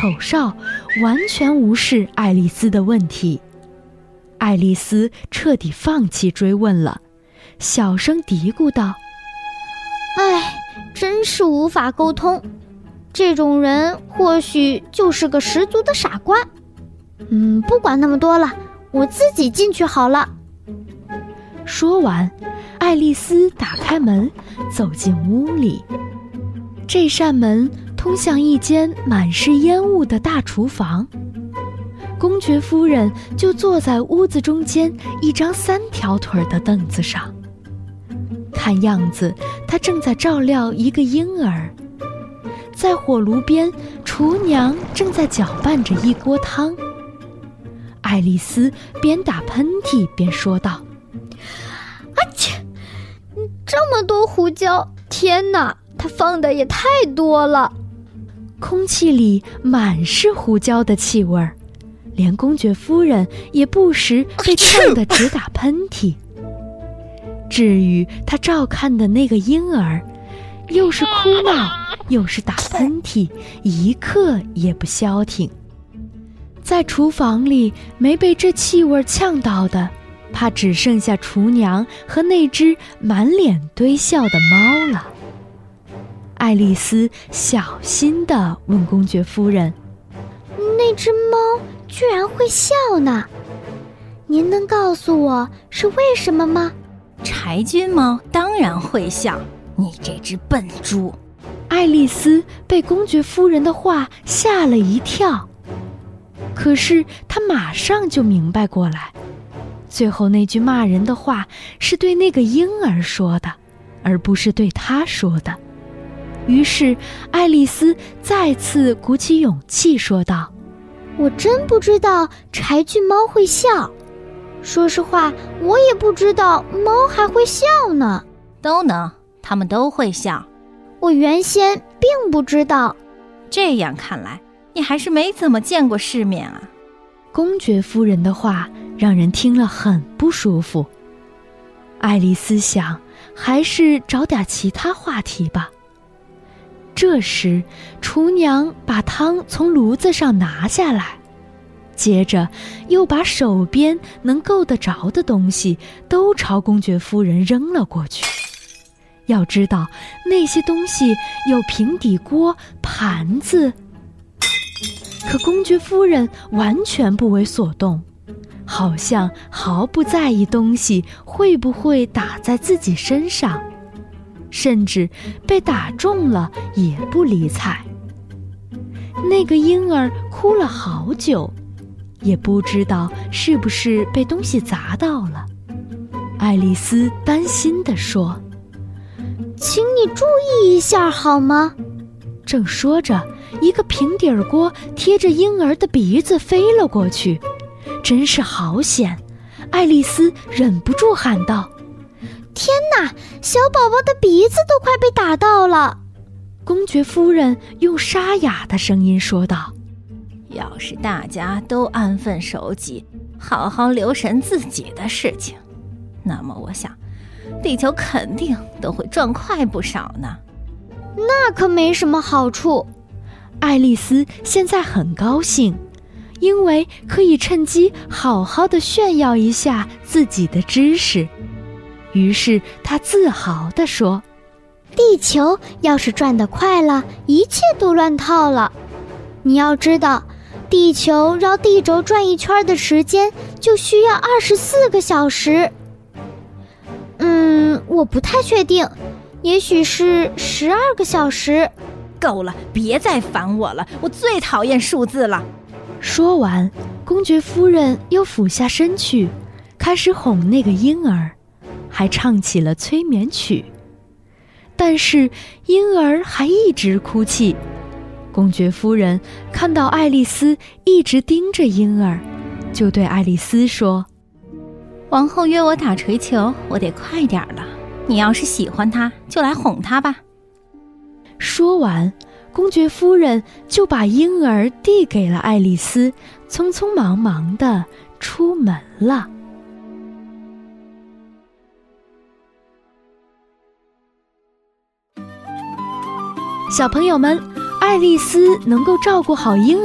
口哨完全无视爱丽丝的问题。爱丽丝彻底放弃追问了，小声嘀咕道： 唉，真是无法沟通，这种人或许就是个十足的傻瓜。不管那么多了，我自己进去好了。 说完，爱丽丝打开门，走进屋里。这扇门通向一间满是烟雾的大厨房。公爵夫人就坐在屋子中间一张3条腿的凳子上，看样子她正在照料一个婴儿。在火炉边，厨娘正在搅拌着一锅汤。爱丽丝边打喷嚏边说道： 啊切，这么多胡椒，天哪，它放的也太多了。 空气里满是胡椒的气味儿，连公爵夫人也不时被呛得直打喷嚏。至于她照看的那个婴儿，又是哭闹又是打喷嚏，一刻也不消停。在厨房里没被这气味呛到的，怕只剩下厨娘和那只满脸堆笑的猫了。爱丽丝小心地问公爵夫人： 那只猫居然会笑呢？您能告诉我是为什么吗？ 柴菌猫当然会笑，你这只笨猪。 爱丽丝被公爵夫人的话吓了一跳，可是她马上就明白过来，最后那句骂人的话是对那个婴儿说的，而不是对她说的。于是爱丽丝再次鼓起勇气说道： 我真不知道柴郡猫会笑，说实话，我也不知道猫还会笑呢。 都能，它们都会笑。 我原先并不知道。 这样看来，你还是没怎么见过世面啊。 公爵夫人的话让人听了很不舒服。爱丽丝想，还是找点其他话题吧。这时，厨娘把汤从炉子上拿下来，接着又把手边能够得着的东西都朝公爵夫人扔了过去。要知道，那些东西有平底锅、盘子，可公爵夫人完全不为所动，好像毫不在意东西会不会打在自己身上，甚至被打中了也不理睬。那个婴儿哭了好久，也不知道是不是被东西砸到了。爱丽丝担心地说： 请你注意一下好吗？ 正说着，一个平底锅贴着婴儿的鼻子飞了过去，真是好险！爱丽丝忍不住喊道： 天哪，小宝宝的鼻子都快被打到了。 公爵夫人用沙哑的声音说道： 要是大家都安分守己，好好留神自己的事情，那么我想地球肯定都会转快不少呢。 那可没什么好处。 爱丽丝现在很高兴，因为可以趁机好好的炫耀一下自己的知识。于是她自豪地说： 地球要是转得快了，一切都乱套了。你要知道，地球绕地轴转一圈的时间就需要24个小时。我不太确定，也许是12个小时。 够了，别再烦我了，我最讨厌数字了。 说完，公爵夫人又俯下身去，开始哄那个婴儿，还唱起了催眠曲。但是婴儿还一直哭泣。公爵夫人看到爱丽丝一直盯着婴儿，就对爱丽丝说： 王后约我打锤球，我得快点了。你要是喜欢他，就来哄他吧。 说完，公爵夫人就把婴儿递给了爱丽丝，匆匆忙忙地出门了。小朋友们，爱丽丝能够照顾好婴儿